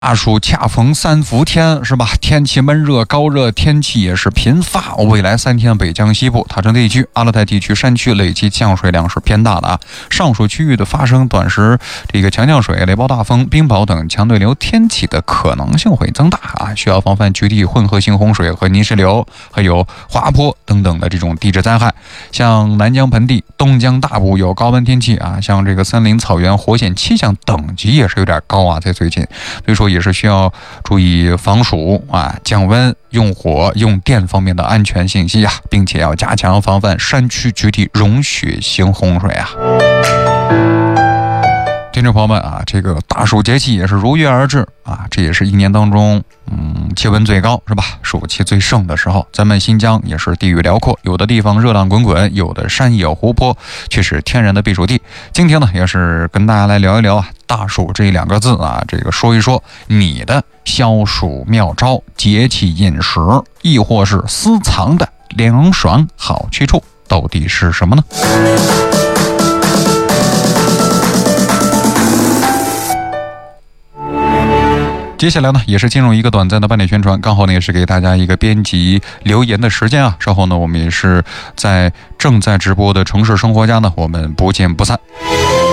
大暑恰逢三伏天，是吧？天气闷热，高热天气也是频发。未来3天，北江西部、塔城地区、阿勒泰地区山区累计降水量是偏大的啊。上述区域的发生短时强降水、雷暴大风、冰雹等强对流天气的可能性会增大啊，需要防范局地混合性洪水和泥石流，还有滑坡等等的这种地质灾害。像南江盆地、东江大部有高温天气啊，像这个森林、草原、火险气象等级也是有点高啊，在最近，所以说也是需要注意防暑啊、降温、用火、用电方面的安全信息啊，并且要加强防范山区局地融雪型洪水啊。听众朋友们啊，这个大暑节气也是如约而至啊，这也是一年当中气温最高是吧？暑气最盛的时候，咱们新疆也是地域辽阔，有的地方热浪滚滚，有的山野湖泊却是天然的避暑地。今天呢，也是跟大家来聊一聊啊，大暑这2个字啊，这个说一说你的消暑妙招、节气饮食，亦或是私藏的凉爽好去处，到底是什么呢？接下来呢，也是进入一个短暂的半点宣传，刚好呢也是给大家一个编辑留言的时间啊。稍后呢，我们也是在正在直播的城市生活家呢，我们不见不散。